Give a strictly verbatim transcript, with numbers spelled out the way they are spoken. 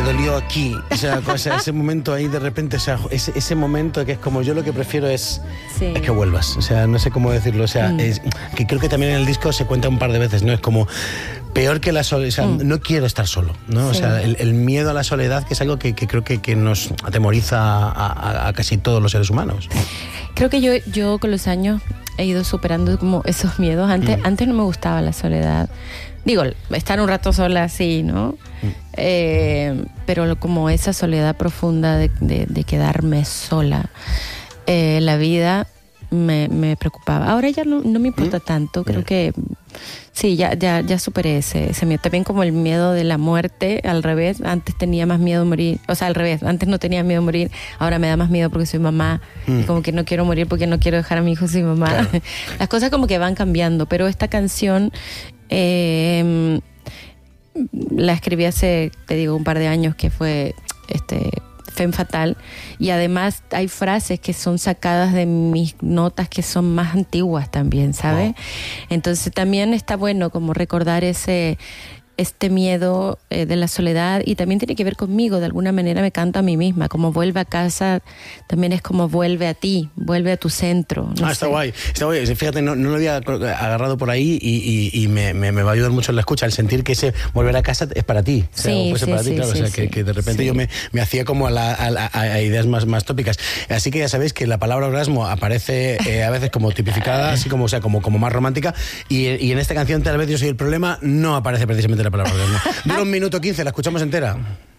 me dolió aquí. O sea, o sea, ese momento ahí de repente, o sea, ese, ese momento que es como yo lo que prefiero es, Sí. es que vuelvas. O sea, no sé cómo decirlo. O sea, Mm. es, que creo que también en el disco se cuenta un par de veces, ¿no? Es como peor que la soledad. O sea, Mm. no quiero estar solo, ¿no? O Sí. sea, el, el miedo a la soledad, que es algo que, que creo que, que nos atemoriza a, a, a casi todos los seres humanos. Creo que yo, yo con los años he ido superando como esos miedos. Antes, Mm. antes no me gustaba la soledad. Digo, estar un rato sola sí, ¿no? Mm. Eh, pero como esa soledad profunda de, de, de quedarme sola, eh, la vida me, me preocupaba. Ahora ya no, no me importa Mm. tanto. Creo Bien. que sí, ya, ya, ya superé ese, ese miedo. También como el miedo de la muerte, al revés. Antes tenía más miedo a morir. O sea, al revés. Antes no tenía miedo a morir. Ahora me da más miedo porque soy mamá. Mm. Y como que no quiero morir porque no quiero dejar a mi hijo sin mamá. Claro. Las cosas como que van cambiando. Pero esta canción eh, la escribí hace, te digo, un par de años, que fue este Femme Fatale, y además hay frases que son sacadas de mis notas que son más antiguas también, ¿sabes? Wow. Entonces también está bueno como recordar ese este miedo eh, de la soledad, y también tiene que ver conmigo. De alguna manera me canto a mí misma, como vuelve a casa, también es como vuelve a ti, vuelve a tu centro. No Ah, está sé. guay, está guay. Fíjate, no, no lo había agarrado por ahí y, y, y me, me, me va a ayudar mucho en la escucha, el sentir que ese volver a casa es para ti. O sea, Sí, o fuese sí, para ti, sí, claro. sí, o sea, que, sí. que de repente Sí. yo me, me hacía como a, la, a, la- a ideas más, más tópicas. Así que ya sabéis que la palabra orgasmo aparece eh, a veces como tipificada, así como, o sea, como, como más romántica, y, y en esta canción, Tal vez yo soy el problema, no aparece precisamente la palabra orgasmo. Dura un minuto quince, la escuchamos entera.